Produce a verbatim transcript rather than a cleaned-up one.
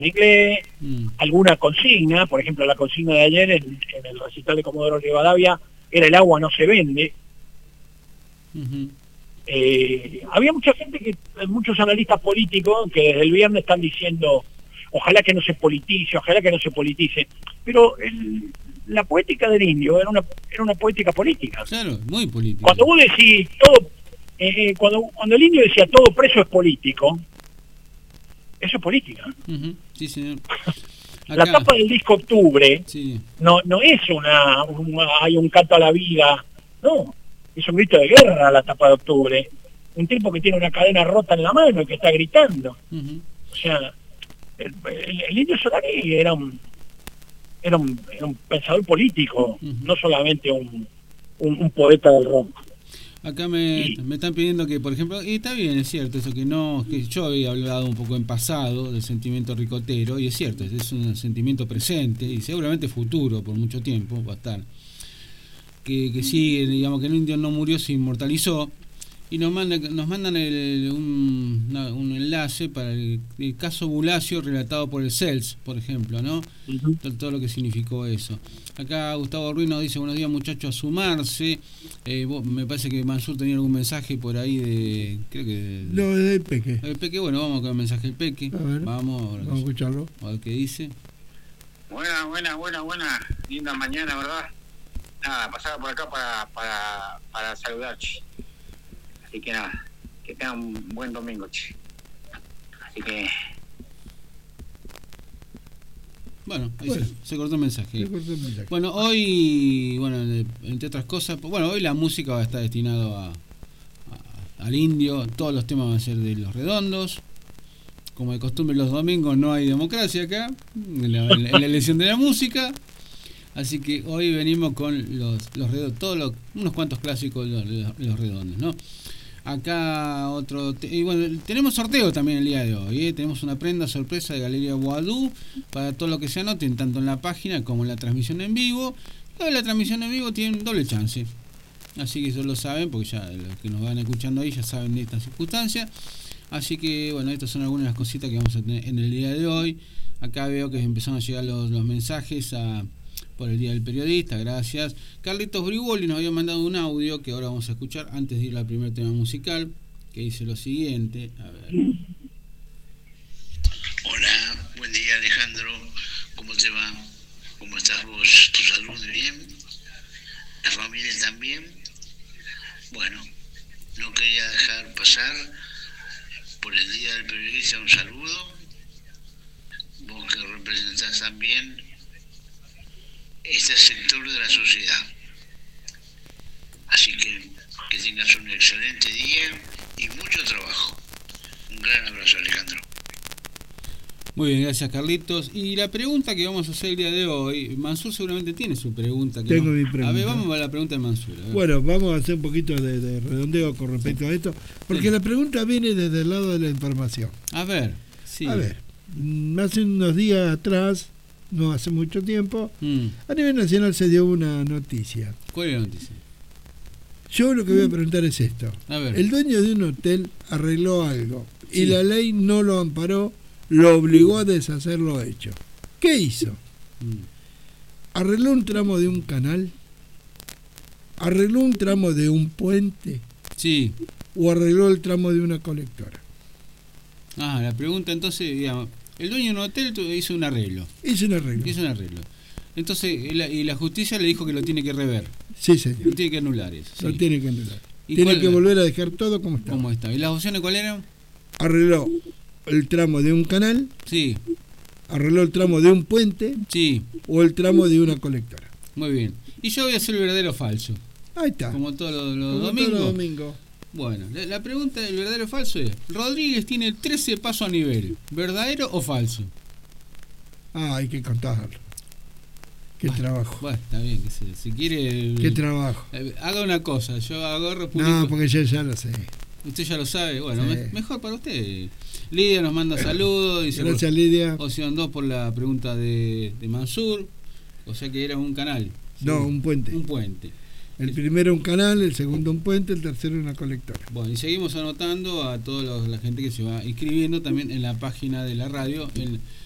inglés, Mm. alguna consigna, por ejemplo la consigna de ayer en, en el recital de Comodoro Rivadavia era el agua no se vende. Uh-huh. Eh, había mucha gente, que muchos analistas políticos que desde el viernes están diciendo ojalá que no se politice, ojalá que no se politice, pero el, la poética del indio era una, era una poética política. Claro, muy política. Cuando vos decís todo, eh, cuando, cuando el indio decía todo preso es político, eso es política. Uh-huh. Sí, señor. Acá. La tapa del disco Octubre sí. no, no es una, una hay un canto a la vida, no, es un grito de guerra la tapa de Octubre, un tipo que tiene una cadena rota en la mano y que está gritando. Uh-huh. O sea, el, el, el Indio Solari era un era un, era un pensador político, uh-huh. no solamente un, un, un poeta del rock. Acá me, y, me están pidiendo que, por ejemplo, y está bien, es cierto, eso que no, que yo había hablado un poco en pasado del sentimiento ricotero, y es cierto, es un sentimiento presente y seguramente futuro por mucho tiempo va a estar. Que, que sí, digamos que el indio no murió, se inmortalizó, y nos mandan, nos mandan el, un, una, un enlace para el, el caso Bulacio relatado por el C E L S, por ejemplo, ¿no? Uh-huh. Todo, todo lo que significó eso. Acá Gustavo Ruiz nos dice, buenos días muchachos, a sumarse. Eh, vos, me parece que Mansur tenía algún mensaje por ahí de... creo que de, no, es del Peque. El Peque, bueno, vamos con el mensaje del Peque. A ver, vamos, a, vamos a escucharlo. A ver qué dice. Buena, buena, buena, buena. Linda mañana, ¿verdad? Nada, pasaba por acá para, para, para saludar, che. Así que nada, que tengan un buen domingo, che. Así que... Bueno, ahí bueno, se, se cortó el mensaje. Se cortó el mensaje. Bueno, hoy, bueno, entre otras cosas, bueno, hoy la música va a estar destinado a, a, al indio, todos los temas van a ser de Los Redondos. Como de costumbre los domingos no hay democracia acá, en la, en la elección de la música. Así que hoy venimos con los, los redondos, todos los, unos cuantos clásicos de los, los, los redondos, ¿no? Acá otro, te, y bueno, tenemos sorteo también el día de hoy, ¿eh? Tenemos una prenda sorpresa de Galería Boadú para todo lo que se anoten, tanto en la página como en la transmisión en vivo. Y hoy la transmisión en vivo tiene doble chance, así que eso lo saben, porque ya los que nos van escuchando ahí ya saben de estas circunstancias. Así que bueno, estas son algunas de las cositas que vamos a tener en el día de hoy. Acá veo que empezaron a llegar los, los mensajes a... por el Día del Periodista, gracias. Carlitos Brigoli nos había mandado un audio que ahora vamos a escuchar antes de ir al primer tema musical, que dice lo siguiente. A ver. Hola, buen día Alejandro, ¿cómo te va? ¿Cómo estás vos? ¿Tu salud bien? ¿La familia también? Bueno, no quería dejar pasar por el Día del Periodista un saludo, vos que representás también este sector de la sociedad. Así que que tengas un excelente día y mucho trabajo. Un gran abrazo, Alejandro. Muy bien, gracias Carlitos. Y la pregunta que vamos a hacer el día de hoy, Mansur seguramente tiene su pregunta. Que Tengo no... mi pregunta. A ver, vamos a la pregunta de Mansur. Bueno, vamos a hacer un poquito de, de redondeo con respecto a esto, porque sí. La pregunta viene desde el lado de la información. A ver, sí. A ver, hace unos días atrás, no hace mucho tiempo, mm. a nivel nacional se dio una noticia. ¿Cuál es la noticia? Yo lo que voy a preguntar es esto. A ver. El dueño de un hotel arregló algo sí. y la ley no lo amparó, lo obligó a deshacer lo hecho. ¿Qué hizo? Mm. ¿Arregló un tramo de un canal? ¿Arregló un tramo de un puente? Sí. ¿O arregló el tramo de una colectora? Ah, la pregunta entonces, digamos, el dueño de un hotel hizo un arreglo. Hizo un arreglo. Hizo un arreglo. Entonces, la, y la justicia le dijo que lo tiene que rever. Sí, señor. Lo tiene que anular eso. Sí. Lo tiene que anular. Tiene que volver a dejar todo como está. ¿Cómo está? ¿Y las opciones cuáles eran? Arregló el tramo de un canal. Sí. Arregló el tramo de un puente. Sí. O el tramo de una colectora. Muy bien. Y yo voy a hacer el verdadero o falso. Ahí está. Como todos los, los como domingos. Todos los domingos. Bueno, la, la pregunta del verdadero o falso es: Rodríguez tiene trece pasos a nivel. ¿Verdadero o falso? Ah, hay que contarlo. Qué bueno, trabajo. Bueno, está bien, que se, si quiere... Qué trabajo. Eh, haga una cosa, yo agarro... Publico, no, porque yo ya lo sé. Usted ya lo sabe, bueno, sí. me, mejor para usted. Lidia nos manda saludos. Dice, gracias, Lidia. Opción dos por la pregunta de, de Mansur. O sea que era un canal. No, ¿sí? un puente. Un puente. El primero un canal, el segundo un puente, el tercero una colectora. Bueno, y seguimos anotando a toda la gente que se va inscribiendo también en la página de la radio, en